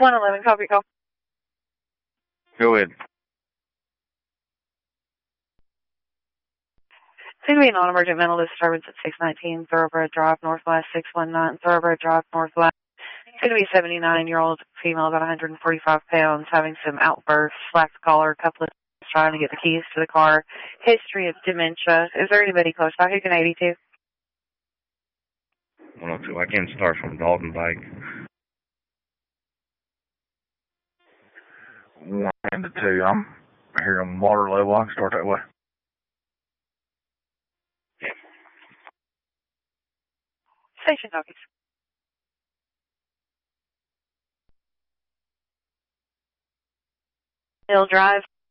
111, copy call. Go ahead. Seems to be a non-emergent mental disturbance at 619 Thoroughbred Drive Northwest, 619 Thoroughbred Drive Northwest. Seems to be a 79-year-old female, about 145 pounds, having some outbursts, slapped the collar a couple of times, trying to get the keys to the car. History of dementia. Is there anybody close by who can 82? 102. I can start from Dalton Pike. 1 to 2. I'm here on water level. I can start that way. Station copies. Hill Drive.